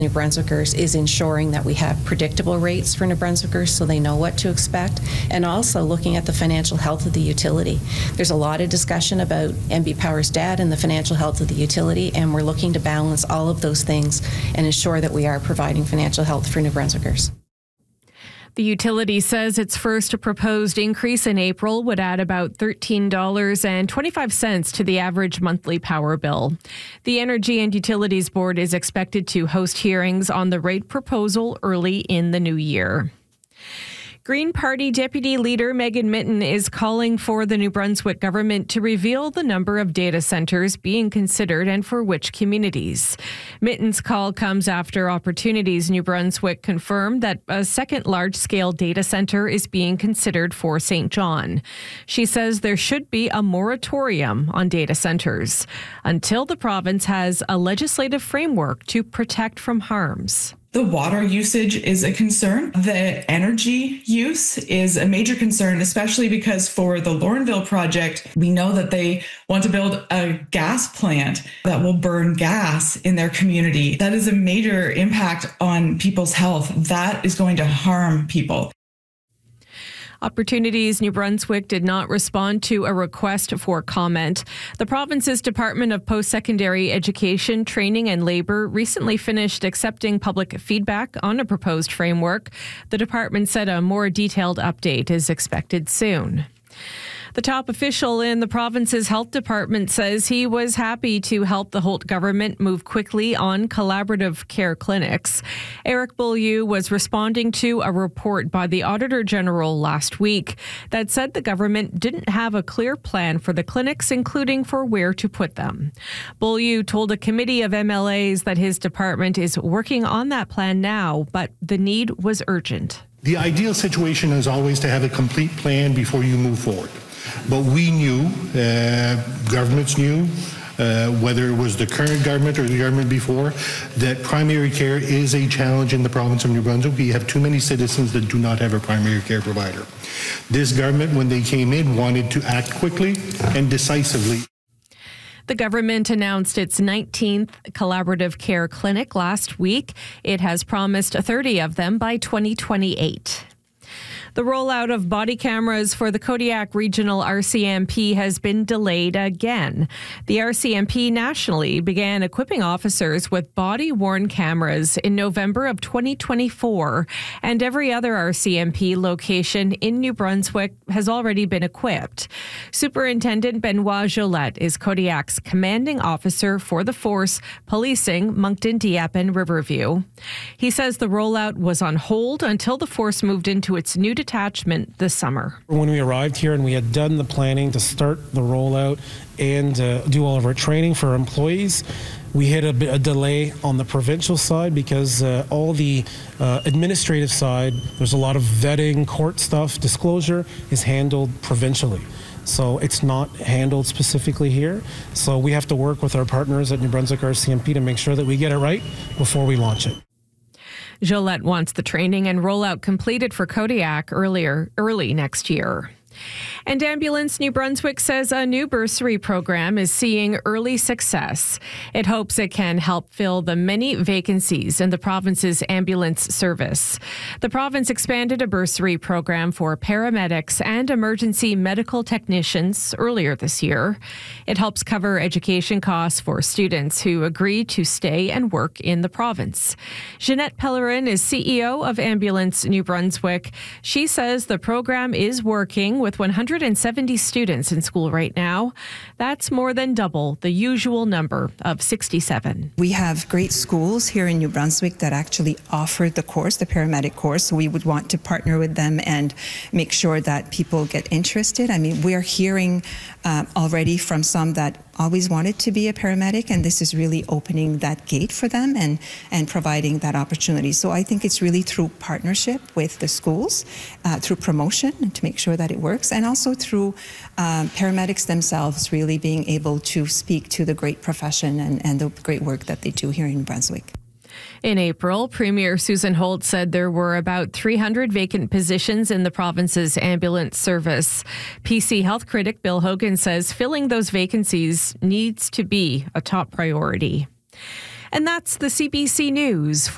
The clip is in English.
New Brunswickers is ensuring that we have predictable rates for New Brunswickers so they know what to expect, and also looking at the financial health of the utility. There's a lot of discussion about NB Power's debt and the financial health of the utility, and we're looking to balance all of those things and ensure that we are providing financial health for New Brunswickers. The utility says its first proposed increase in April would add about $13.25 to the average monthly power bill. The Energy and Utilities Board is expected to host hearings on the rate proposal early in the new year. Green Party Deputy Leader Megan Mitton is calling for the New Brunswick government to reveal the number of data centres being considered and for which communities. Mitton's call comes after Opportunities New Brunswick confirmed that a second large-scale data centre is being considered for St. John. She says there should be a moratorium on data centres until the province has a legislative framework to protect from harms. The water usage is a concern. The energy use is a major concern, especially because for the Laurenville project, we know that they want to build a gas plant that will burn gas in their community. That is a major impact on people's health. That is going to harm people. Opportunities New Brunswick did not respond to a request for comment. The province's Department of Post-Secondary Education, Training and Labour recently finished accepting public feedback on a proposed framework. The department said a more detailed update is expected soon. The top official in the province's health department says he was happy to help the Holt government move quickly on collaborative care clinics. Eric Beaulieu was responding to a report by the Auditor General last week that said the government didn't have a clear plan for the clinics, including for where to put them. Beaulieu told a committee of MLAs that his department is working on that plan now, but the need was urgent. The ideal situation is always to have a complete plan before you move forward. But we knew, governments knew, whether it was the current government or the government before, that primary care is a challenge in the province of New Brunswick. We have too many citizens that do not have a primary care provider. This government, when they came in, wanted to act quickly and decisively. The government announced its 19th collaborative care clinic last week. It has promised 30 of them by 2028. The rollout of body cameras for the Kodiak Regional RCMP has been delayed again. The RCMP nationally began equipping officers with body-worn cameras in November of 2024, and every other RCMP location in New Brunswick has already been equipped. Superintendent Benoit Jolette is Kodiak's commanding officer for the force policing Moncton, Dieppe, and Riverview. He says the rollout was on hold until the force moved into its new detachment this summer. When we arrived here and we had done the planning to start the rollout and do all of our training for our employees, we hit a delay on the provincial side because all the administrative side, there's a lot of vetting, court stuff, disclosure is handled provincially. So it's not handled specifically here. So we have to work with our partners at New Brunswick RCMP to make sure that we get it right before we launch it. Jolette wants the training and rollout completed for Kodiak early next year. And Ambulance New Brunswick says a new bursary program is seeing early success. It hopes it can help fill the many vacancies in the province's ambulance service. The province expanded a bursary program for paramedics and emergency medical technicians earlier this year. It helps cover education costs for students who agree to stay and work in the province. Jeanette Pellerin is CEO of Ambulance New Brunswick. She says the program is working with 170 students in school right now. That's more than double the usual number of 67. We have great schools here in New Brunswick that actually offer the course, the paramedic course, so we would want to partner with them and make sure that people get interested. I mean, we're hearing already from some that always wanted to be a paramedic, and this is really opening that gate for them and providing that opportunity. So I think it's really through partnership with the schools, through promotion to make sure that it works, and also through paramedics themselves really being able to speak to the great profession and the great work that they do here in New Brunswick. In April, Premier Susan Holt said there were about 300 vacant positions in the province's ambulance service. PC health critic Bill Hogan says filling those vacancies needs to be a top priority. And that's the CBC News.